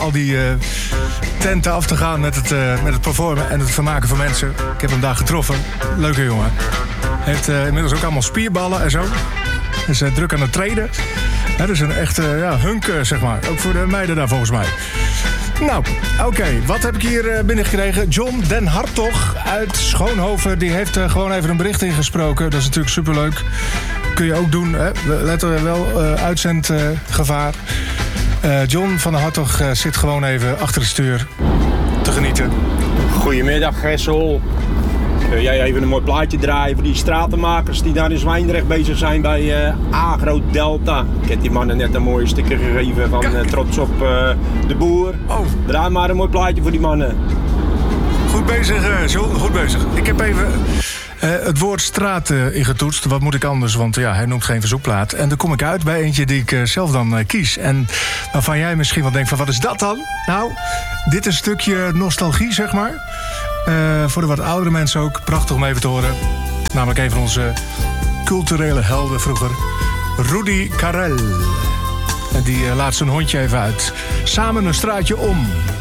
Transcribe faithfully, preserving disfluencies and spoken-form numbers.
al die uh, tenten af te gaan met het, uh, met het performen en het vermaken van mensen. Ik heb hem daar getroffen. Leuke jongen. Heeft uh, inmiddels ook allemaal spierballen en zo. Is uh, druk aan het trainen. Dat is een echte uh, ja, hunk, uh, zeg maar. Ook voor de meiden daar volgens mij. Nou, oké. Okay. Wat heb ik hier uh, binnengekregen? John Den Hartog uit Schoonhoven. Die heeft uh, gewoon even een bericht ingesproken. Dat is natuurlijk superleuk. Kun je ook doen, hè? Let er wel, uh, uitzendgevaar. Uh, uh, John van den Hartog uh, zit gewoon even achter het stuur te genieten. Goedemiddag, Gessel. Kun jij even een mooi plaatje draaien voor die stratenmakers die daar in Zwijndrecht bezig zijn bij uh, Agro Delta. Ik heb die mannen net een mooie sticker gegeven van uh, trots op uh, de boer. Oh. Draai maar een mooi plaatje voor die mannen. Goed bezig, uh, John. Goed bezig. Ik heb even uh, het woord straat uh, ingetoetst. Wat moet ik anders? Want ja, hij noemt geen verzoekplaat. En dan kom ik uit bij eentje die ik uh, zelf dan uh, kies. En waarvan jij misschien wel denkt van wat is dat dan? Nou, dit is een stukje nostalgie, zeg maar. Uh, voor de wat oudere mensen ook. Prachtig om even te horen. Namelijk een van onze culturele helden vroeger. Rudy Karel. En die uh, laat zijn hondje even uit. Samen een straatje om.